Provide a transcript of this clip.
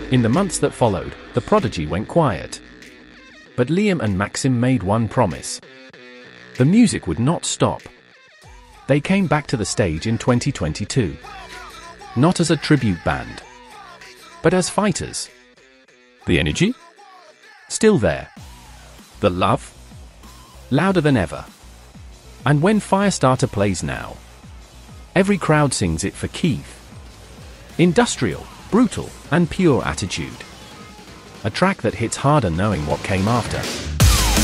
In the months that followed, the prodigy went quiet. But Liam and Maxim made one promise. The music would not stop. They came back to the stage in 2022. Not as a tribute band, but as fighters. The energy? Still there. The love? Louder than ever. And when Firestarter plays now, every crowd sings it for Keith. Industrial, brutal, and pure attitude. A track that hits harder knowing what came after.